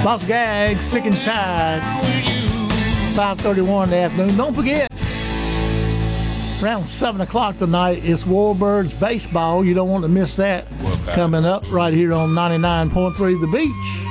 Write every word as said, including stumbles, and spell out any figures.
Lost Gags, Sick and Tired. five thirty-one in the afternoon. Don't forget, around seven o'clock tonight, it's Warbirds Baseball. You don't want to miss that. Coming up right here on ninety-nine point three The Beach.